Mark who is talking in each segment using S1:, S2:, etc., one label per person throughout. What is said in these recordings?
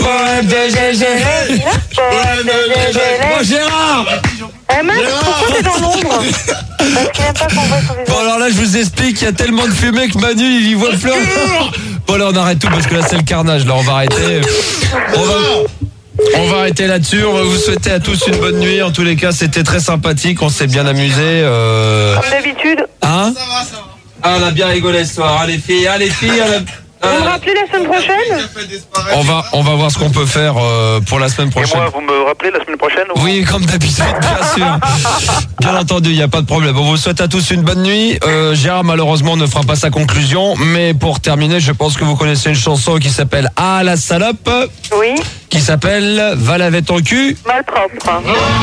S1: Poème de GG.
S2: Poème de GG.
S1: Bon, Gérard.
S2: Max, pourquoi t'es dans l'ombre? Parce qu'il n'aime pas qu'on voit son visage.
S1: Bon, alors là, je vous explique, il y a tellement de fumée que Manu, il y voit plus rien. Bon, là, on arrête tout parce que là, c'est le carnage. Là, on va arrêter. On va arrêter là-dessus. On va vous souhaiter à tous une bonne nuit. En tous les cas, c'était très sympathique. On s'est bien amusé.
S2: Comme d'habitude.
S1: Hein? Ça va. Ah, on a bien rigolé ce soir. Allez, filles.
S2: Vous me rappelez la semaine prochaine?
S1: On va voir ce qu'on peut faire pour la semaine prochaine.
S3: Et moi, vous me rappelez la semaine prochaine ou...
S1: Oui, comme d'habitude, bien sûr. Bien entendu, il n'y a pas de problème. On vous souhaite à tous une bonne nuit. Gérard, malheureusement, ne fera pas sa conclusion. Mais pour terminer, je pense que vous connaissez une chanson qui s'appelle Ah la salope.
S2: Oui.
S1: Qui s'appelle Va laver ton cul.
S2: Malpropre.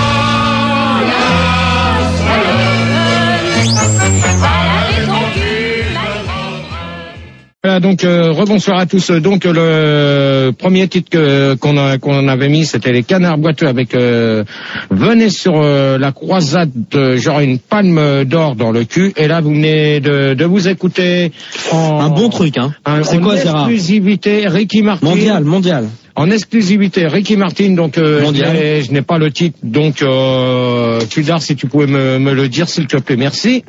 S4: Voilà, donc rebonsoir à tous. Donc le premier titre qu'on avait mis, c'était les Canards Boiteux avec Venez sur la croisade, genre une palme d'or dans le cul. Et là, vous venez de vous écouter
S5: un bon truc, hein.
S4: C'est quoi, Gérard? Exclusivité, Ricky Martin.
S5: Mondial.
S4: En exclusivité, Ricky Martin, donc je n'ai pas le titre, donc Tudor, si tu pouvais me le dire, s'il te plaît, merci.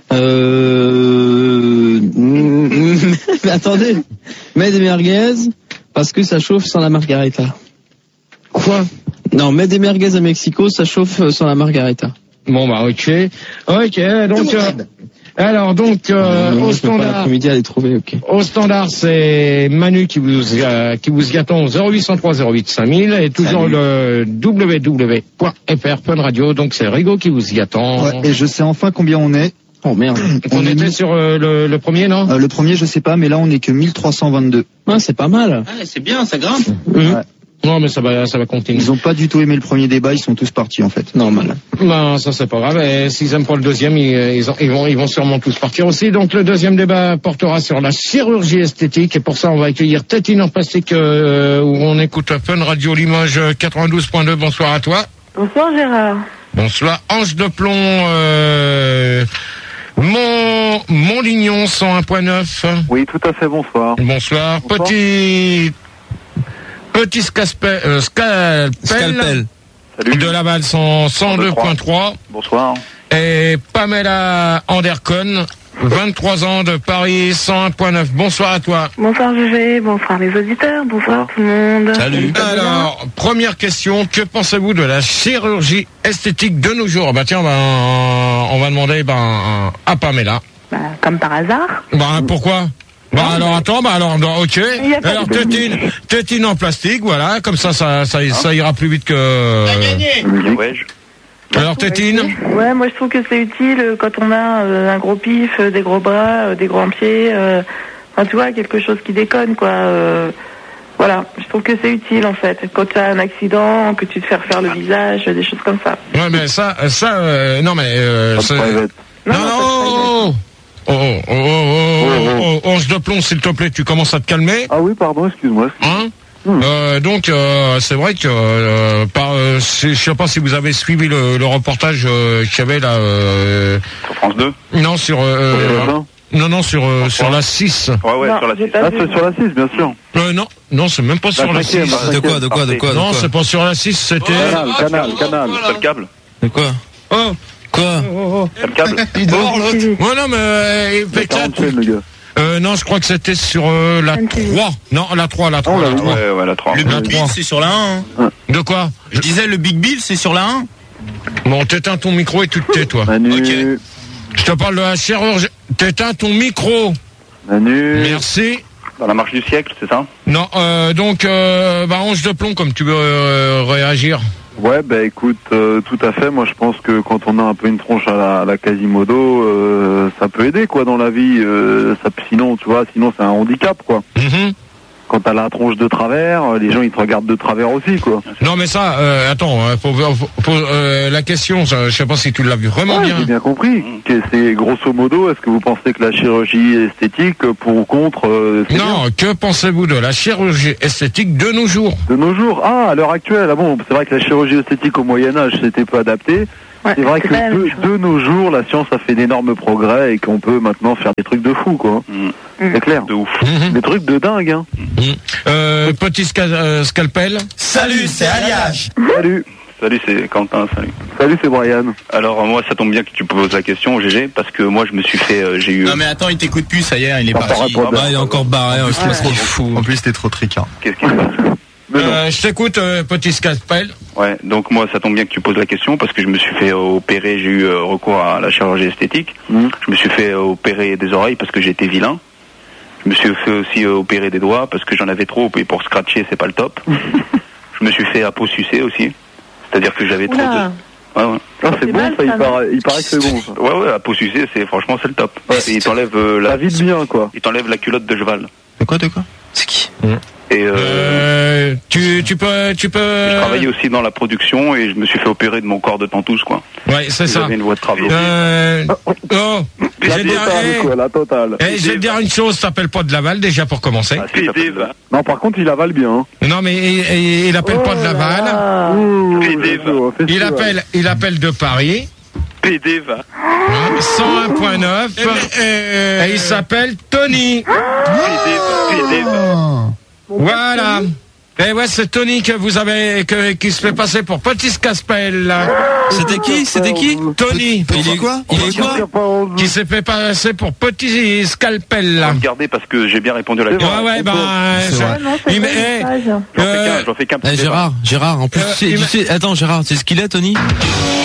S5: Attendez, mets des merguez parce que ça chauffe sans la margarita.
S4: Quoi?
S5: Non, mets des merguez à Mexico, ça chauffe sans la margarita.
S4: Bon bah ok, donc alors donc au standard, au standard c'est Manu qui vous y attend au 0803 08 5000 et toujours le www.fr Fun Radio, donc c'est Rigo qui vous y attend.
S6: Ouais, et je sais enfin combien on est.
S4: Oh merde. On était sur le premier, non?
S6: Le premier, je sais pas, mais là on est que 1322.
S5: Ouais, c'est pas mal.
S7: Ah, c'est bien, ça grimpe.
S4: Ouais. Non, mais ça va continuer.
S6: Ils ont pas du tout aimé le premier débat, ils sont tous partis en fait.
S5: Normal.
S4: Non, ça c'est pas grave. Et s'ils aiment pas le deuxième, ils vont sûrement tous partir aussi. Donc le deuxième débat portera sur la chirurgie esthétique et pour ça on va accueillir Tétine en plastique où on écoute Fun Radio Limoges 92.2. Bonsoir à toi.
S2: Bonsoir Gérard.
S4: Bonsoir Ange de plomb. Mon Lignon 101.9.
S3: Oui, tout à fait, bonsoir.
S4: Bonsoir. Petit scalpel.
S3: Salut.
S4: De Laval 102.3.
S3: Bonsoir.
S4: Et Pamela Andercon, 23 ans de Paris 101.9. Bonsoir à toi.
S2: Bonsoir GG, bonsoir les auditeurs, bonsoir tout le monde.
S1: Salut.
S4: Alors, première question, que pensez-vous de la chirurgie esthétique de nos jours? Bah tiens, on va demander à Pamela.
S2: Bah, comme par hasard.
S4: Bah pourquoi? Ok. Alors tétine en plastique, voilà, comme ça ira plus vite que.
S3: Ouais.
S4: Alors tétine.
S2: Ouais, moi je trouve que c'est utile quand on a un gros pif, des gros bras, des grands pieds, enfin tu vois, quelque chose qui déconne quoi. Voilà, je trouve que c'est utile en fait. Quand tu as un accident, que tu te fais refaire le visage, des choses comme ça.
S4: Ouais, mais non mais. Non. Ange de plomb, s'il te plaît, tu commences à te calmer.
S3: Ah oui, pardon, excuse-moi.
S4: Hein? Donc c'est vrai que je sais pas si vous avez suivi le reportage qu'il y avait là
S3: sur France 2.
S4: Non, sur sur la 6.
S3: Ouais,
S2: non,
S3: sur la 6.
S2: C'est
S3: sur la 6, bien sûr.
S4: Non, c'est même pas sur la 6.
S1: De quoi?
S4: Non, c'est pas sur la 6, c'était
S3: Canal. C'est le câble.
S1: De quoi?
S4: Oh. Quoi?
S3: C'est le câble.
S1: Il dort l'autre.
S4: Ouais, non, mais il fait 4. Non, je crois que c'était sur la 3. Non, la 3.
S3: Ouais, la 3.
S7: Le Big Bill, c'est sur la 1. Hein.
S4: De quoi?
S7: Je disais, le Big Bill, c'est sur la 1.
S4: Bon, t'éteins ton micro et tu te tais, toi.
S3: Manu.
S7: Ok.
S4: Je te parle de la chirurgie. T'éteins ton micro.
S3: Manu.
S4: Merci.
S3: Dans la marche du siècle, c'est ça?
S4: Non, donc, Ange de plomb, comme tu veux réagir.
S8: Ouais, bah écoute, tout à fait. Moi, je pense que quand on a un peu une tronche à la Quasimodo, ça peut aider, quoi, dans la vie. Sinon, tu vois, c'est un handicap, quoi.
S4: Mm-hmm.
S8: Quand t'as la tronche de travers, les gens, ils te regardent de travers aussi, quoi.
S4: Non, mais ça, attends, la question, je sais pas si tu l'as vu vraiment bien.
S8: J'ai bien compris. C'est grosso modo, est-ce que vous pensez que la chirurgie esthétique, pour ou contre,
S4: non, bien? Que pensez-vous de la chirurgie esthétique de nos jours?
S8: De nos jours? Ah, à l'heure actuelle, bon, c'est vrai que la chirurgie esthétique au Moyen-Âge, c'était peu adapté.
S2: Ouais,
S8: C'est vrai que
S2: pas la même chose.
S8: de nos jours, la science a fait d'énormes progrès et qu'on peut maintenant faire des trucs de fou, quoi. C'est clair.
S3: De ouf.
S8: Des trucs de dingue, hein.
S4: Petit scalpel.
S7: Salut, c'est Aliage.
S8: Salut.
S3: Salut, c'est Quentin, salut.
S8: Salut, c'est Brian.
S3: Alors, moi, ça tombe bien que tu poses la question, GG, parce que moi, je me suis fait, j'ai eu...
S7: Non mais attends, il t'écoute plus, ça y est, il est parti.
S1: Il est encore barré, c'est trop fou.
S9: En plus, t'es trop tricard.
S3: Qu'est-ce qui se passe?
S4: Je t'écoute, petit scalpel.
S3: Ouais, donc moi, ça tombe bien que tu poses la question, parce que je me suis fait opérer, j'ai eu recours à la chirurgie esthétique. Je me suis fait opérer des oreilles parce que j'étais vilain. Je me suis fait aussi opérer des doigts parce que j'en avais trop, et pour scratcher, c'est pas le top. Je me suis fait à peau sucée aussi. C'est-à-dire que j'avais trop de... Ouais, ouais.
S8: Ah, c'est bon,
S2: mal,
S8: ça,
S2: ça,
S8: il paraît que c'est bon, ça.
S3: Ouais, à peau sucée, franchement, c'est le top.
S8: Ouais.
S3: Et il t'enlève
S8: Ça vide bien, quoi.
S3: il t'enlève la culotte de cheval.
S9: De quoi
S1: C'est qui?
S3: Et
S4: Tu peux.
S3: je travaillais aussi dans la production et je me suis fait opérer de mon corps de tantouze, quoi.
S4: Ouais, c'est ça.
S3: J'avais une voie de travail.
S4: Je vais dire,
S8: La totale.
S4: je vais te dire une chose, t'appelles pas de Laval déjà pour commencer.
S3: Ah, si, ça fait ça.
S8: Non, par contre, il avale bien, hein.
S4: Non mais il appelle pas de Laval. Il appelle de Paris.
S3: PD va.
S4: 101.9 et il s'appelle Tony.
S3: PD va.
S4: Voilà. Et ouais, c'est Tony que vous avez qui se fait passer pour Petit Scalpel.
S1: C'était qui?
S4: Tony.
S1: Il est quoi?
S4: Qui s'est fait passer pour Petit Scalpel.
S3: Regardez parce que j'ai bien répondu à la question.
S4: Ouais,
S2: Non, c'est pas une page.
S3: J'en fais qu'un petit débat.
S1: Gérard, en plus, tu sais, attends, Gérard, c'est ce qu'il est, Tony?